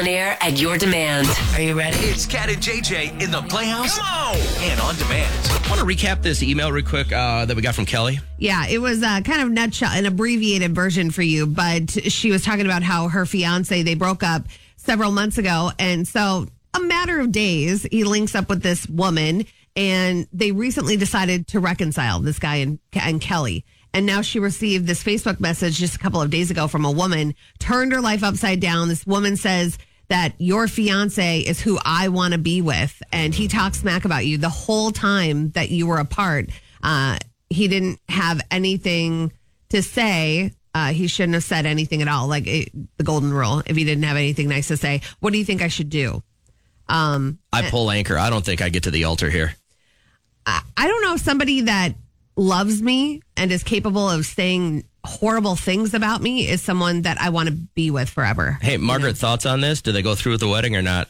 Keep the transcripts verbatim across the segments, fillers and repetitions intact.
On air at your demand. Are you ready? It's Cat and J J in the Playhouse. Come on! And on demand. I want to recap this email real quick uh, that we got from Kelly. Yeah, it was uh, kind of nutshell, an abbreviated version for you, but she was talking about how her fiance, they broke up several months ago. And so a matter of days, he links up with this woman and they recently decided to reconcile, this guy and, and Kelly. And now she received this Facebook message just a couple of days ago from a woman, turned her life upside down. This woman says that your fiance is who I want to be with. And he talks smack about you the whole time that you were apart. Uh, he didn't have anything to say. Uh, he shouldn't have said anything at all. Like it, the golden rule. If he didn't have anything nice to say, what do you think I should do? Um, I pull anchor. I don't think I get to the altar here. I, I don't know if somebody that loves me and is capable of saying horrible things about me is someone that I want to be with forever. Hey, Margaret, you know? Thoughts on this? Do they go through with the wedding or not?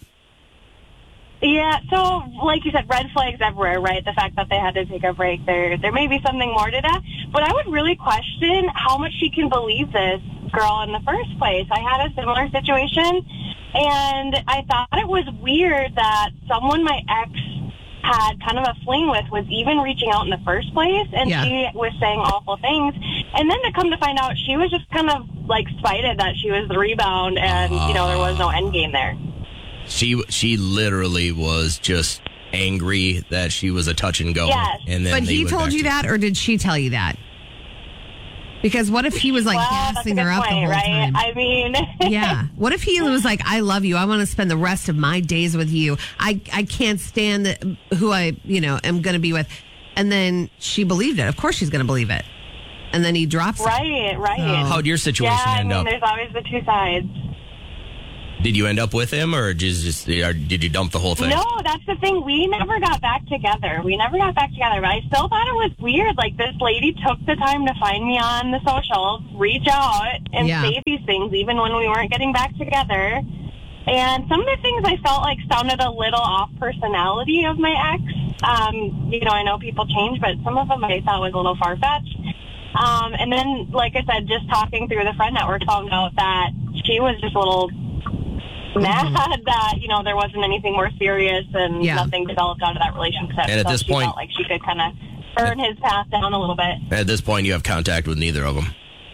Yeah, so like you said, red flags everywhere, right? The fact that they had to take a break, there there may be something more to that. But I would really question how much she can believe this girl in the first place. I had a similar situation, and I thought it was weird that someone my ex had kind of a fling with was even reaching out in the first place, and yeah. she was saying awful things. And then to come to find out, she was just kind of like spited that she was the rebound, and uh, you know there was no end game there. She she literally was just angry that she was a touch and go. Yes. And then but he told you that, or did she tell you that? Because what if he was like well, gassing her up point, the whole right? time? I mean, yeah. What if he was like, "I love you. I want to spend the rest of my days with you. I I can't stand the, who I you know am going to be with," and then she believed it. Of course, she's going to believe it. And then he drops it. Right, right. Oh. How'd your situation yeah, end I mean, up? There's always the two sides. Did you end up with him, or did you just or did you dump the whole thing? No, that's the thing. We never got back together. We never got back together. But I still thought it was weird. Like, this lady took the time to find me on the socials, reach out, and yeah. say these things, even when we weren't getting back together. And some of the things I felt like sounded a little off personality of my ex. Um, you know, I know people change, but some of them I thought was a little far-fetched. Um, and then, like I said, just talking through the friend network, found out that she was just a little mad mm-hmm. that, you know, there wasn't anything more serious and yeah. nothing developed out of that relationship. And at so this she point, felt like she could kind of burn his path down a little bit. At this point, you have contact with neither of them.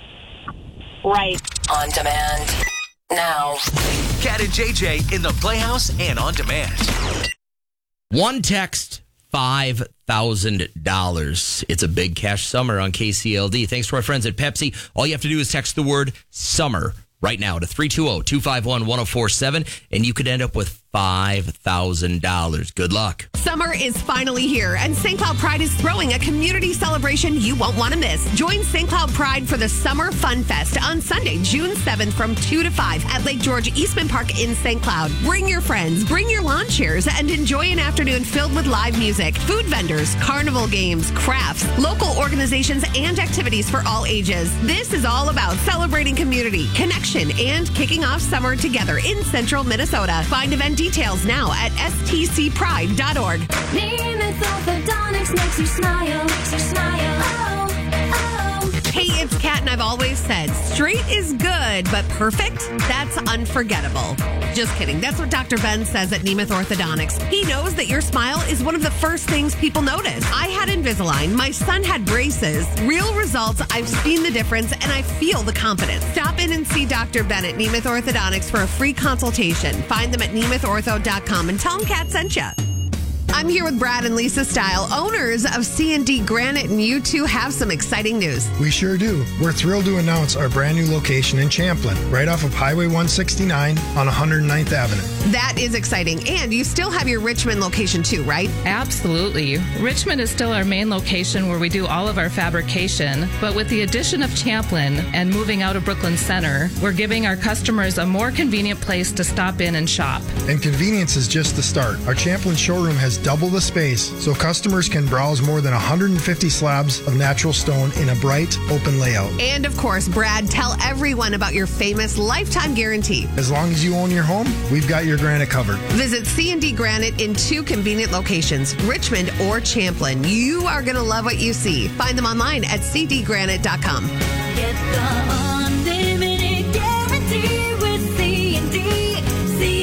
Right. On demand. Now. Cat and J J in the Playhouse and on demand. One text, five thousand dollars. It's a big cash summer on K C L D. Thanks to our friends at Pepsi. All you have to do is text the word summer right now to three two zero, two five one, one zero four seven, and you could end up with five thousand dollars. Good luck. Summer is finally here, and Saint Cloud Pride is throwing a community celebration you won't want to miss. Join Saint Cloud Pride for the Summer Fun Fest on Sunday, June seventh from two to five at Lake George Eastman Park in Saint Cloud. Bring your friends, bring your lawn chairs, and enjoy an afternoon filled with live music, food vendors, carnival games, crafts, local organizations, and activities for all ages. This is all about celebrating community, connection, and kicking off summer together in central Minnesota. Find event details now at s t c pride dot org. Nemeth Orthodontics makes you smile, makes you smile. Oh, oh. Hey, it's Kat, and I've always said straight is good, but perfect, that's unforgettable. Just kidding. That's what Doctor Ben says at Nemeth Orthodontics. He knows that your smile is one of the first things people notice. I had Invisalign. My son had braces. Real results. I've seen the difference, and I feel the confidence. Stop in and see Doctor Ben at Nemeth Orthodontics for a free consultation. Find them at nemeth ortho dot com and tell them Kat sent you. I'm here with Brad and Lisa Style, owners of C and D Granite, and you two have some exciting news. We sure do. We're thrilled to announce our brand new location in Champlin, right off of Highway one sixty-nine on one hundred ninth Avenue. That is exciting. And you still have your Richmond location too, right? Absolutely. Richmond is still our main location where we do all of our fabrication, but with the addition of Champlin and moving out of Brooklyn Center, we're giving our customers a more convenient place to stop in and shop. And convenience is just the start. Our Champlin showroom has double the space, so customers can browse more than one hundred fifty slabs of natural stone in a bright, open layout. And of course, Brad, tell everyone about your famous lifetime guarantee. As long as you own your home, we've got your granite covered. Visit C and D Granite in two convenient locations, Richmond or Champlin. You are going to love what you see. Find them online at c d granite dot com. Get the unlimited guarantee with C and D. C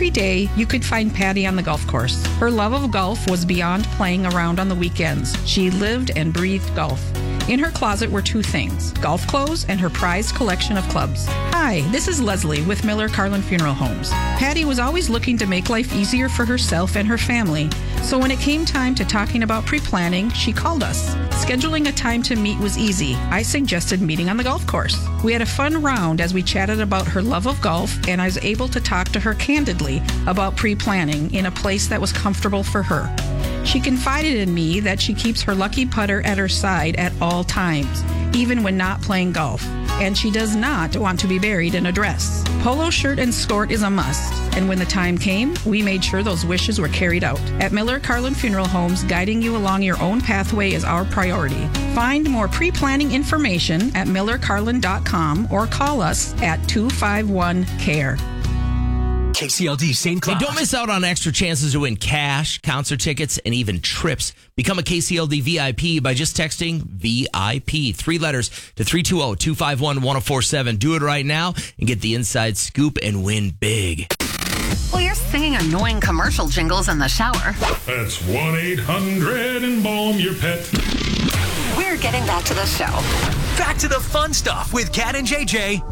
every day you could find Patty on the golf course. Her love of golf was beyond playing around on the weekends. She lived and breathed golf. In her closet were two things, golf clothes and her prized collection of clubs. Hi, this is Leslie with Miller Carlin Funeral Homes. Patty was always looking to make life easier for herself and her family. So when it came time to talking about pre-planning, she called us. Scheduling a time to meet was easy. I suggested meeting on the golf course. We had a fun round as we chatted about her love of golf, and I was able to talk to her candidly about pre-planning in a place that was comfortable for her. She confided in me that she keeps her lucky putter at her side at all times, even when not playing golf, and she does not want to be buried in a dress. Polo shirt and skirt is a must, and when the time came, we made sure those wishes were carried out. At Miller Carlin Funeral Homes, guiding you along your own pathway is our priority. Find more pre-planning information at miller carlin dot com or call us at two five one C A R E. K C L D Saint Hey, Cloud. don't miss out on extra chances to win cash, concert tickets, and even trips. Become a K C L D V I P by just texting V I P, three letters, to three two zero, two five one, one zero four seven. Do it right now and get the inside scoop and win big. Well, you're singing annoying commercial jingles in the shower. That's one eight hundred embalm your pet. We're getting back to the show. Back to the fun stuff with Kat and J J